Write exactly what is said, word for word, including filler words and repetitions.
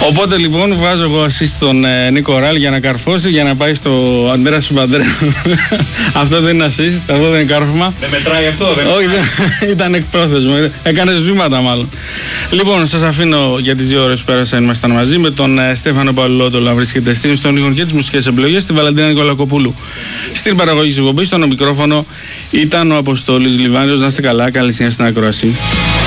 Οπότε λοιπόν βάζω εγώ assist στον ε, Νίκο Ράλ για να καρφώσει, για να πάει στο Αντρέα Παντρέου. Αυτό δεν είναι assist, αυτό δεν είναι κάρφωμα. Δεν μετράει αυτό, δεν Όχι, ήταν εκπρόθεσμο. Έκανε ζήματα μάλλον. Λοιπόν, σας αφήνω για τις δύο ώρες που πέρασαν. Ήμασταν μαζί με τον ε, Στέφανο Παλαιότολο να βρίσκεται στην στον ήχο και τις μουσικές επιλογές, τη Βαλαντίνα Νικολακοπούλου στην παραγωγή της εκπομπής. Στο μικρόφωνο ήταν ο Αποστόλης Λιβάνιος. Να είστε καλά, καλή συνέχεια στην ακρόαση.